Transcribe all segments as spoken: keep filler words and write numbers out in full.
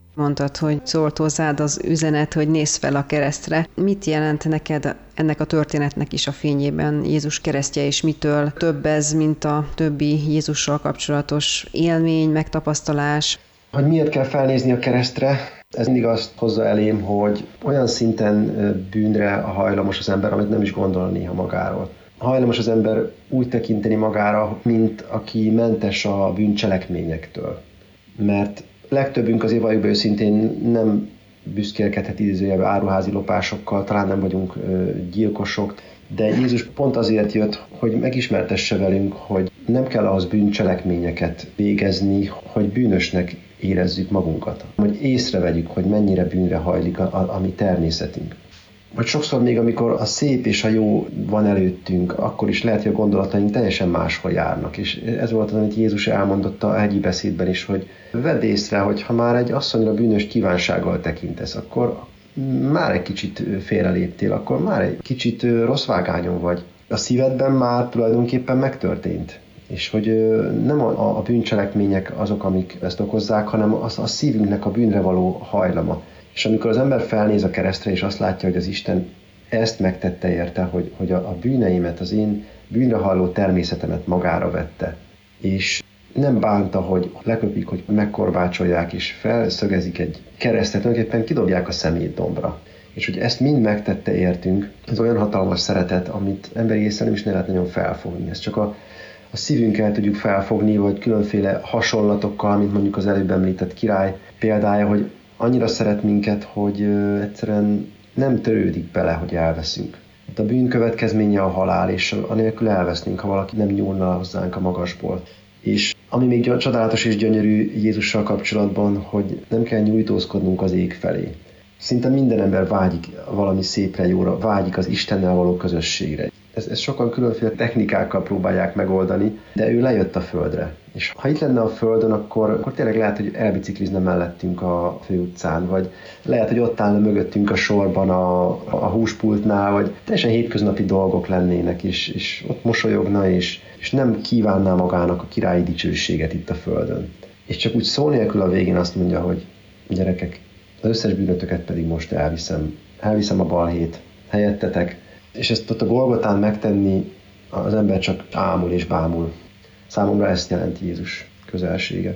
Mondtad, hogy szólt hozzád az üzenet, hogy nézz fel a keresztre. Mit jelent neked ennek a történetnek is a fényében Jézus keresztje, és mitől több ez, mint a többi Jézussal kapcsolatos élmény, megtapasztalás? Hogy miért kell felnézni a keresztre? Ez mindig azt hozza elém, hogy olyan szinten bűnre hajlamos az ember, amit nem is gondol néha magáról. Hajlamos az ember úgy tekinteni magára, mint aki mentes a bűncselekményektől. Mert legtöbbünk azért valljuk be őszintén nem büszkélkedhet idézőjelben áruházi lopásokkal, talán nem vagyunk gyilkosok, de Jézus pont azért jött, hogy megismertesse velünk, hogy nem kell ahhoz bűncselekményeket végezni, hogy bűnösnek érezzük magunkat. Hogy észrevegyük, hogy mennyire bűnre hajlik a, a, a mi természetünk. Vagy sokszor még, amikor a szép és a jó van előttünk, akkor is lehet, hogy a gondolataink teljesen máshol járnak. És ez volt az, amit Jézus elmondott a hegyi beszédben is, hogy vedd észre, hogy ha már egy asszonyra bűnös kívánsággal tekintesz, akkor már egy kicsit félreléptél, akkor már egy kicsit rossz vágányon vagy. A szívedben már tulajdonképpen megtörtént. És hogy nem a, a bűncselekmények azok, amik ezt okozzák, hanem az a szívünknek a bűnre való hajlama. És amikor az ember felnéz a keresztre, és azt látja, hogy az Isten ezt megtette érte, hogy, hogy a, a bűneimet, az én bűnrehajló természetemet magára vette. És nem bánta, hogy leköpik, hogy megkorbácsolják, és felszögezik egy keresztet, tulajdonképpen kidobják a szemét dombra. És hogy ezt mind megtette értünk, ez olyan hatalmas szeretet, amit emberi észre nem is ne lehet nagyon felfogni. Ez csak a, a szívünkkel tudjuk felfogni, vagy különféle hasonlatokkal, mint mondjuk az előbb említett király példája, hogy annyira szeret minket, hogy ö, egyszerűen nem törődik bele, hogy elveszünk. A bűn következménye a halál, és anélkül elvesznénk, ha valaki nem nyúlna hozzánk a magasból. És ami még csodálatos és gyönyörű Jézussal kapcsolatban, hogy nem kell nyújtózkodnunk az ég felé. Szinte minden ember vágyik valami szépre, jóra, vágyik az Istennel való közösségre. Ezt, ezt sokan különféle technikákkal próbálják megoldani, de ő lejött a földre. És ha itt lenne a földön, akkor, akkor tényleg lehet, hogy elbiciklizne mellettünk a főutcán, vagy lehet, hogy ott állna mögöttünk a sorban a, a húspultnál, vagy teljesen hétköznapi dolgok lennének, és, és ott mosolyogna, és, és nem kívánná magának a királyi dicsőséget itt a földön. És csak úgy szó nélkül a végén azt mondja, hogy gyerekek, az összes bűnötöket pedig most elviszem. Elviszem a balhét helyettetek. És ezt ott a Golgotán megtenni, az ember csak ámul és bámul. Számomra ezt jelenti Jézus közelsége.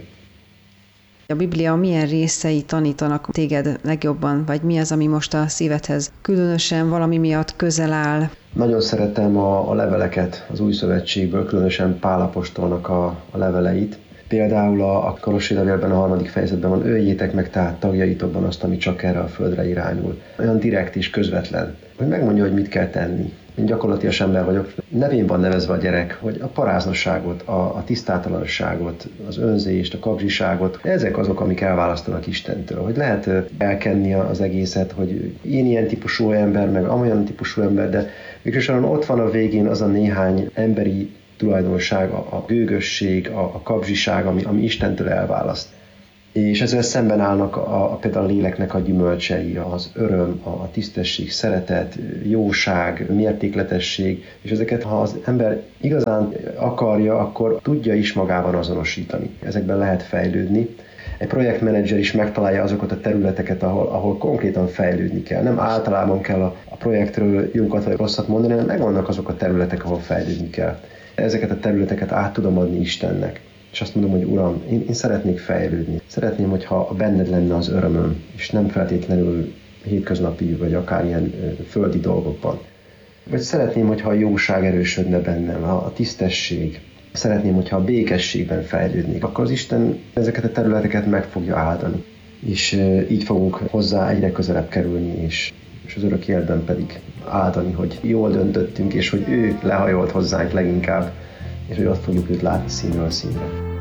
A Biblia milyen részei tanítanak téged legjobban, vagy mi az, ami most a szívedhez különösen valami miatt közel áll? Nagyon szeretem a, a leveleket az Új Szövetségből, különösen Pál apostolnak a, a leveleit. Például a, a Kolossi levélben a harmadik fejezetben van, öljétek meg tehát tagjaitokban azt, ami csak erre a földre irányul. Olyan direkt és közvetlen, hogy megmondja, hogy mit kell tenni. Én gyakorlatilag ember vagyok. Nevén van nevezve a gyerek, hogy a paráznosságot, a, a tisztátalanságot, az önzést, a kapzsiságot, ezek azok, amik elválasztanak Istentől. Hogy lehet elkenni az egészet, hogy én ilyen típusú ember, meg amolyan típusú ember, de végsősorban ott van a végén az a néhány emberi tulajdonság, a, a gőgösség, a, a kapzsiság, ami, ami Istentől elválaszt. És ezzel szemben állnak a, a, például a léleknek a gyümölcsei, az öröm, a, a tisztesség, szeretet, jóság, mértékletesség, és ezeket, ha az ember igazán akarja, akkor tudja is magában azonosítani. Ezekben lehet fejlődni. Egy projektmenedzser is megtalálja azokat a területeket, ahol, ahol konkrétan fejlődni kell. Nem általában kell a, a projektről jókat vagy rosszat mondani, hanem megvannak azok a területek, ahol fejlődni kell. Ezeket a területeket át tudom adni Istennek. És azt mondom, hogy Uram, én, én szeretnék fejlődni. Szeretném, hogyha benned lenne az örömöm, és nem feltétlenül hétköznapi, vagy akár ilyen földi dolgokban. Vagy szeretném, hogyha a jóság erősödne bennem, a tisztesség. Szeretném, hogyha a békességben fejlődnék. Akkor az Isten ezeket a területeket meg fogja áldani. És így fogunk hozzá egyre közelebb kerülni, és, és az örök életben pedig áldani, hogy jól döntöttünk, és hogy ő lehajolt hozzánk leginkább, és hogy ott fogjuk őt látni színről színre.